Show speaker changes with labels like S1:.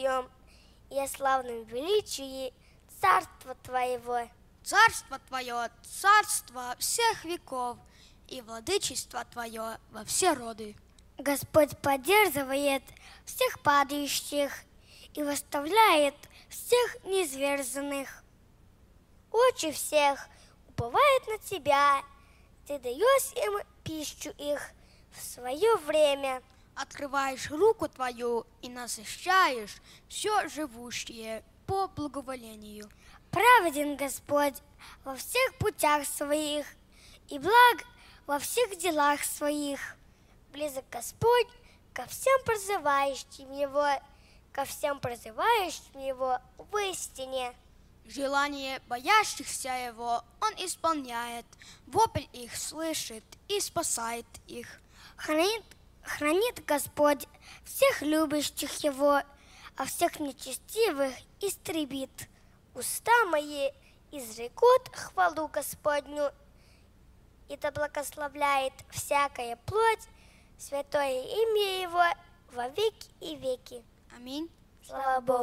S1: Твоем и о славном величии Царства Твоего.
S2: Царство Твое, царство всех веков, и владычество Твое во все роды.
S1: Господь поддерживает всех падающих и восставляет всех низверженных. Очи всех уповают на Тебя, Ты даешь им пищу их в свое время.
S2: Открываешь руку Твою и насыщаешь все живущее по благоволению.
S1: Праведен Господь во всех путях своих и благ во всех делах своих. Близок Господь ко всем призывающим Его, ко всем призывающим Его в истине.
S2: Желание боящихся Его Он исполняет, вопль их слышит и спасает их.
S1: Хранит Господь всех любящих Его, а всех нечестивых истребит. Уста мои изрекут хвалу Господню, и да благословляет всякая плоть святое имя Его во веки и веки.
S2: Аминь.
S1: Слава Богу.